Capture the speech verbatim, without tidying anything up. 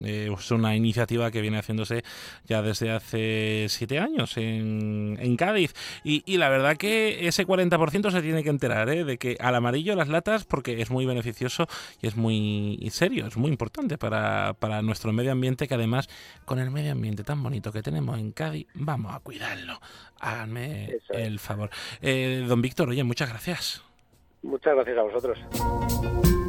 Eh, es una iniciativa que viene haciéndose ya desde hace siete años en, en Cádiz. Y, y la verdad que ese cuarenta por ciento se tiene que enterar, ¿eh? De que al amarillo las latas, porque es muy beneficioso y es muy serio, es muy importante para, para nuestro medio ambiente, que además con el medio ambiente tan bonito que tenemos en Cádiz, vamos a cuidarlo. Háganme Eso es. el favor. Eh, don Víctor, oye, muchas gracias. Muchas gracias a vosotros.